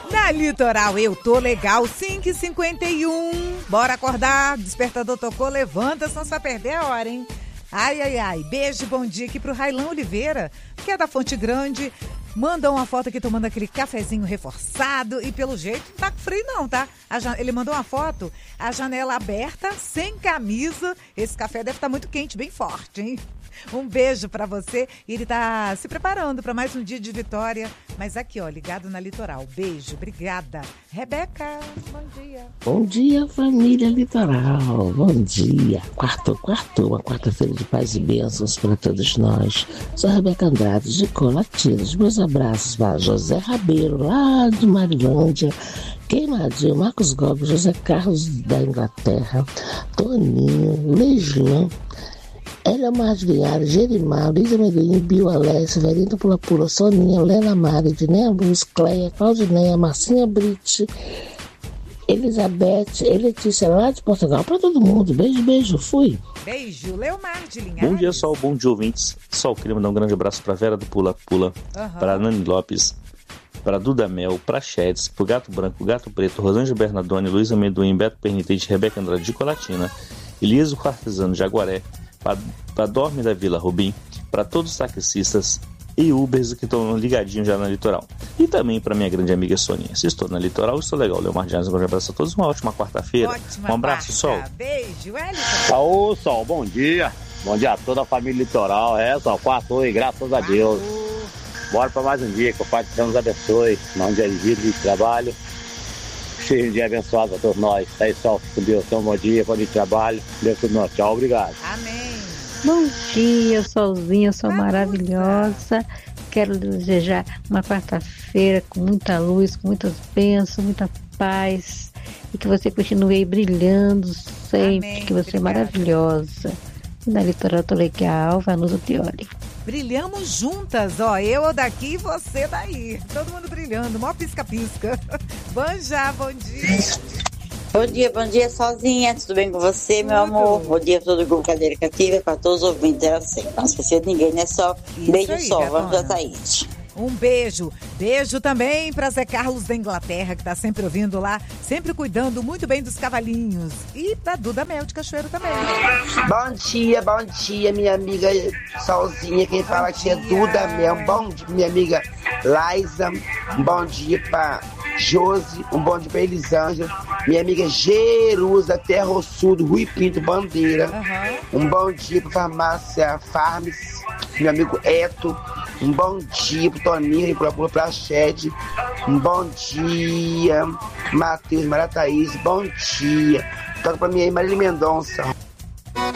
Na Litoral eu tô legal, 5h51. Bora acordar, despertador tocou, levanta, senão você vai perder a hora, hein? Ai, ai, ai, beijo, bom dia aqui pro Railão Oliveira, que é da Fonte Grande. Mandou uma foto aqui tomando aquele cafezinho reforçado e pelo jeito não tá com frio não, tá? Ele mandou uma foto, a janela aberta, sem camisa. Esse café deve estar muito quente, bem forte, hein? Um beijo pra você. E ele tá se preparando para mais um dia de vitória. Mas aqui, ó, ligado na Litoral. Beijo, obrigada. Rebeca, bom dia. Bom dia, família Litoral. Bom dia. Quartou. Uma quarta-feira de paz e bênçãos para todos nós. Sou a Rebeca Andrade, de Colatina. Meus abraços para José Rabeiro, lá de Marilândia. Queimadinho, Marcos Gomes, José Carlos da Inglaterra, Toninho, Legião, Elia Margriara, Jerimar, Luísa Amendoim, Bio Alessio, Verinda Pula Pula, Soninha, Lena Mari, Dinéia Luz, Cleia, Claudineia, Marcinha Brite, Elizabeth, Letícia, lá de Portugal, para todo mundo. Beijo, fui. Beijo, Leomar de Linhares. Bom dia, Sol, bom dia, ouvintes. Sol, queria mandar um grande abraço para Vera do Pula Pula, para Nani Lopes, para Duda Mel, para Chedes, para o Gato Branco, Gato Preto, Rosângela Bernardoni, Luísa Amendoim, Beto Pernitente, Rebeca Andrade de Colatina, Elias o Artesano de Jaguaré, para Dorme da Vila Rubim, para todos os taxistas e Ubers que estão ligadinhos já na Litoral. E também para minha grande amiga Soninha. Se estou na Litoral, estou legal. Leomar de Arnes, um grande abraço a todos. Uma ótima quarta-feira. Um abraço, Sol. Beijo, Wellington. Ô, Sol, bom dia. Bom dia a toda a família Litoral. Sol, quartou e graças a Deus. Bora para mais um dia, que o Pai de Deus nos abençoe. Um dia de vida e de trabalho. Cheio de dia abençoado a todos nós. Aí, Sol, com Deus, um bom dia de trabalho. Deus tudo nós. Tchau, obrigado. Amém. Bom dia, Solzinha, sou maravilhosa. Quero desejar uma quarta-feira com muita luz, com muitas bênçãos, muita paz. E que você continue aí brilhando sempre, amém, que você é maravilhosa. E na Litoral tô legal, Vanusa Pioli. Brilhamos juntas, ó, eu daqui e você daí. Todo mundo brilhando, mó pisca-pisca. Banja, bom dia. Bom dia, Sozinha. Tudo bem com você, meu amor? Bom dia para todo o grupo Cadeira Cativa, para todos os ouvintes. Era assim, não esqueci de ninguém, né? Só beijo aí, só. Vamos pra Thaís. Um beijo. Beijo também para Zé Carlos da Inglaterra, que tá sempre ouvindo lá, sempre cuidando muito bem dos cavalinhos. E pra Duda Mel de Cachoeiro também. Bom dia, minha amiga Solzinha. Quem fala aqui é Duda Mel. Bom dia, minha amiga Laisa. Bom dia pra Josi. Um bom dia pra Elisângela. Minha amiga Jerusa, Terra Sul, Rui Pinto, Bandeira. Um bom dia pra Farmácia Farms. Meu amigo Eto. Um bom dia pro Toninho e pra Ched. Um bom dia, Matheus, Maria Thaís. Bom dia. Toca pra mim aí, Marília Mendonça.